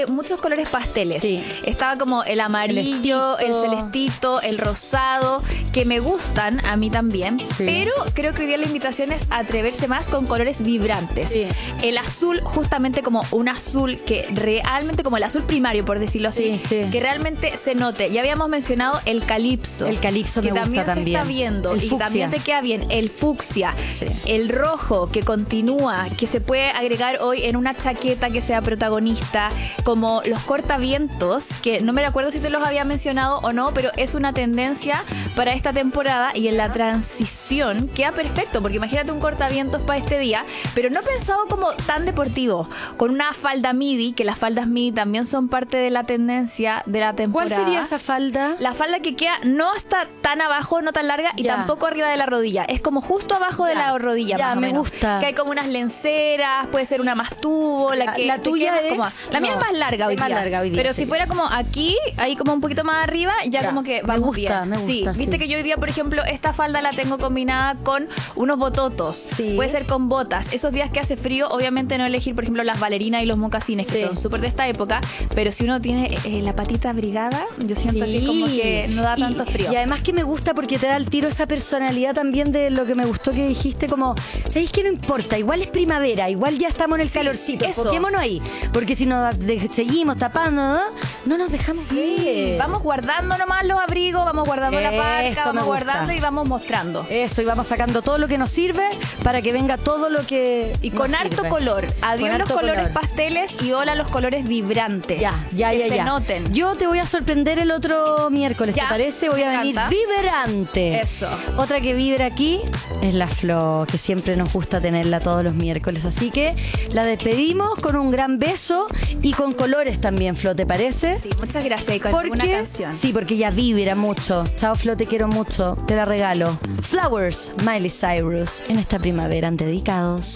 muchos colores pasteles. Sí. Estaba como el amarillo, el celestito, el rosado, que me gustan a mí también. Sí. Pero creo que hoy día la invitación es atreverse más con colores vibrantes. Sí. El azul, justamente como un azul que realmente, como el azul primario, por decirlo así, Sí, sí. que realmente se note. Ya habíamos mencionado el calipso. El calipso que me gusta también se está viendo. El Y fucsia. también te queda bien. El fucsia. Sí. El rojo, que continúa, que se puede agregar hoy en una chaqueta que sea protagonista, como los cortavientos, que no me acuerdo si te los había mencionado o no, pero es una tendencia para esta temporada, y en la transición queda perfecto, porque imagínate un cortavientos para este día, pero no pensado como tan deportivo, con una falda midi, que las faldas midi también son parte de la tendencia de la temporada. ¿Cuál sería esa falda? La falda que queda no está tan abajo, no tan larga, y Ya. tampoco arriba de la rodilla. Es como justo abajo de la rodilla, Ya, más o me menos. gusta. Que hay como unas lenceras, puede ser una más tubo, la La te tuya queda más es- cómoda. La mía no, es más larga hoy es más día. larga hoy día, Pero sí. si fuera como aquí, ahí como un poquito más arriba, ya Ya, como que me vamos gusta, bien. me gusta, Sí, sí. viste que yo hoy día, por ejemplo, esta falda la tengo combinada con unos bototos. Sí. Puede ser con botas. Esos días que hace frío, obviamente no elegir, por ejemplo, las balerinas y los mocasines, que Sí. son súper de esta época, pero si uno tiene la patita abrigada, yo siento que como que no da tanto frío. Y además que me gusta porque te da al tiro esa personalidad también de lo que me gustó que dijiste, como, ¿sabéis que no importa? Igual es primavera, igual ya estamos en el calorcito, eso. enfoquémonos ahí. Porque si nos seguimos tapando, no nos dejamos ver. Vamos guardando nomás los abrigos, vamos guardando la parca, Eso me vamos gusta. guardando y vamos mostrando. Eso, y vamos sacando todo lo que nos sirve para que venga todo lo que Y nos con harto sirve. color. Adiós Con los harto colores color. pasteles y hola los colores vibrantes. Que se noten. Yo te voy a sorprender el otro miércoles, Ya, ¿te parece? Voy me a venir encanta. vibrante. Eso. Otra que vibra aquí es la Flo, que siempre nos gusta tenerla todos los miércoles. Así que la despedimos con un gran beso y con colores también, Flo, ¿te parece? Sí, muchas gracias. Y con una canción. Sí, porque ella vibra mucho. Chao, Flo, te quiero mucho. Te la regalo. Flowers, Miley Cyrus, en esta primavera, en Dedicados.